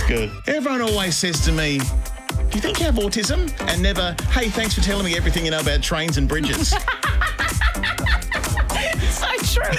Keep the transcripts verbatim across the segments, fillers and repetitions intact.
Good. Everyone always says to me, do you think you have autism? And never, hey, thanks for telling me everything you know about trains and bridges. So true.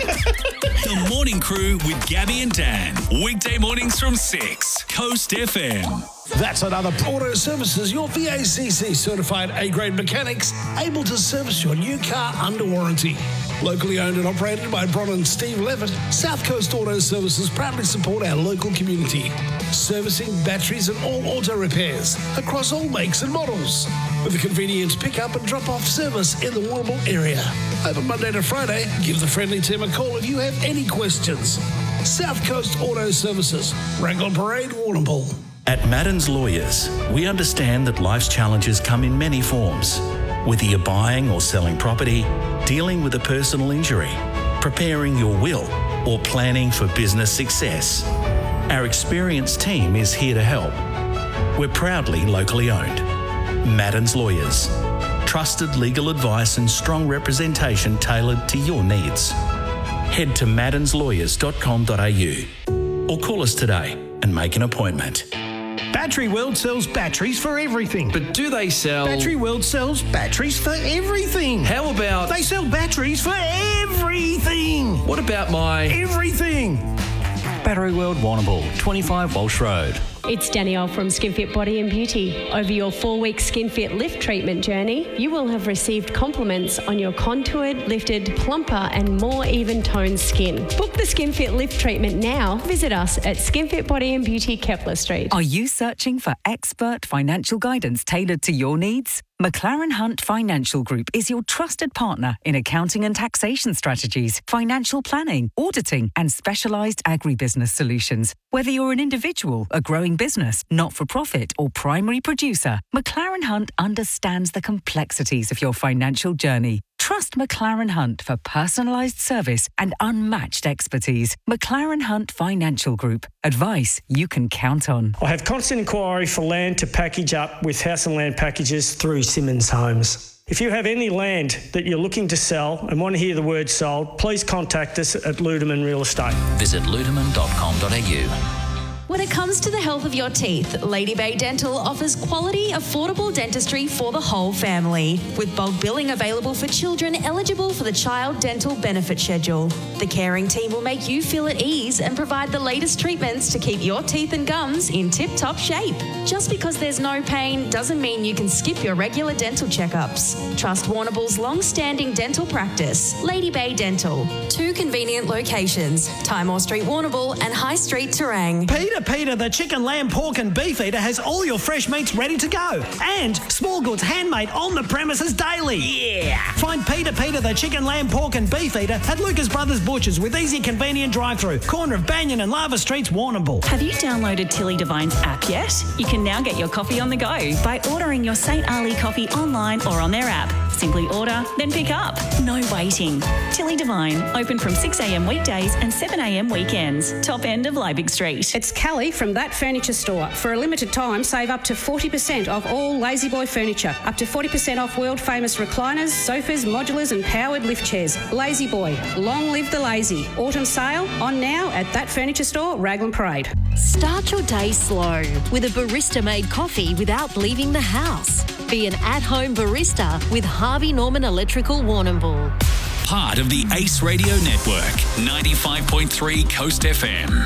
The Morning Crew with Gabby and Dan. Weekday mornings from six. Coast F M. That's another Auto Services, your V A C C certified A-grade mechanics, able to service your new car under warranty. Locally owned and operated by Bron and Steve Levitt, South Coast Auto Services proudly support our local community, servicing batteries and all auto repairs across all makes and models, with a convenient pick-up and drop-off service in the Warrnambool area. Open Monday to Friday. Give the friendly team a call if you have any questions. South Coast Auto Services, Raglan Parade, Warrnambool. At Madden's Lawyers, we understand that life's challenges come in many forms. Whether you're buying or selling property, dealing with a personal injury, preparing your will, or planning for business success, our experienced team is here to help. We're proudly locally owned. Madden's Lawyers. Trusted legal advice and strong representation tailored to your needs. Head to maddens lawyers dot com dot a u or call us today and make an appointment. Battery World sells batteries for everything. But do they sell... Battery World sells batteries for everything. How about... They sell batteries for everything. What about my... Everything. Battery World Warrnambool, twenty-five Walsh Road. It's Danielle from SkinFit Body and Beauty. Over your four-week SkinFit lift treatment journey, you will have received compliments on your contoured, lifted, plumper and more even-toned skin. Book the SkinFit lift treatment now. Visit us at SkinFit Body and Beauty, Kepler Street. Are you searching for expert financial guidance tailored to your needs? McLaren Hunt Financial Group is your trusted partner in accounting and taxation strategies, financial planning, auditing and specialised agribusiness solutions. Whether you're an individual, a growing business, not-for-profit or primary producer, McLaren Hunt understands the complexities of your financial journey. Trust McLaren Hunt for personalised service and unmatched expertise. McLaren Hunt Financial Group. Advice you can count on. I have constant inquiry for land to package up with House and Land Packages through Simmons Homes. If you have any land that you're looking to sell and want to hear the word sold, please contact us at Ludeman Real Estate. Visit ludeman dot com dot a u. When it comes to the health of your teeth, Lady Bay Dental offers quality, affordable dentistry for the whole family, with bulk billing available for children eligible for the Child Dental Benefit Schedule. The caring team will make you feel at ease and provide the latest treatments to keep your teeth and gums in tip-top shape. Just because there's no pain doesn't mean you can skip your regular dental checkups. Trust Warrnambool's long-standing dental practice, Lady Bay Dental. Two convenient locations, Timor Street, Warrnambool and High Street, Terang. Peter Peter, the chicken, lamb, pork and beef eater has all your fresh meats ready to go. And small goods handmade on the premises daily. Yeah! Find Peter Peter, the chicken, lamb, pork and beef eater at Lucas Brothers Butchers with easy, convenient drive-through. Corner of Banyan and Lava Streets, Warrnambool. Have you downloaded Tilly Devine's app yet? You can now get your coffee on the go by ordering your Saint Ali coffee online or on their app. Simply order, then pick up. No waiting. Tilly Devine, open from six a m weekdays and seven a m weekends. Top end of Liebig Street. It's Callie from That Furniture Store. For a limited time, save up to forty percent off all Lazy Boy furniture. Up to forty percent off world-famous recliners, sofas, modulars and powered lift chairs. Lazy Boy, long live the lazy. Autumn sale on now at That Furniture Store, Raglan Parade. Start your day slow with a barista-made coffee without leaving the house. Be an at-home barista with Harvey Norman Electrical Warrnambool. Part of the Ace Radio Network, ninety-five point three Coast F M.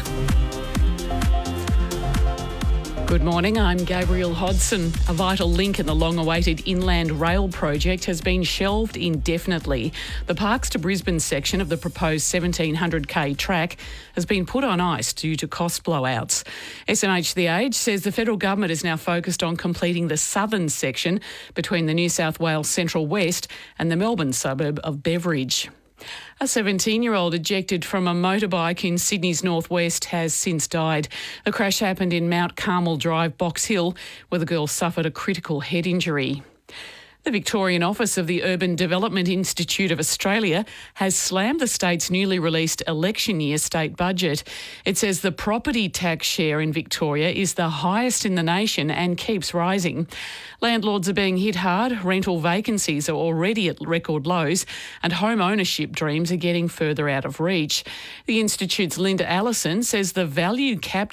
Good morning, I'm Gabrielle Hodson. A vital link in the long-awaited Inland Rail project has been shelved indefinitely. The Parkes to Brisbane section of the proposed seventeen hundred k track has been put on ice due to cost blowouts. S M H The Age says the federal government is now focused on completing the southern section between the New South Wales Central West and the Melbourne suburb of Beveridge. A seventeen-year-old ejected from a motorbike in Sydney's northwest has since died. The crash happened in Mount Carmel Drive, Box Hill, where the girl suffered a critical head injury. The Victorian Office of the Urban Development Institute of Australia has slammed the state's newly released election year state budget. It says the property tax share in Victoria is the highest in the nation and keeps rising. Landlords are being hit hard, rental vacancies are already at record lows, and home ownership dreams are getting further out of reach. The Institute's Linda Allison says the value captured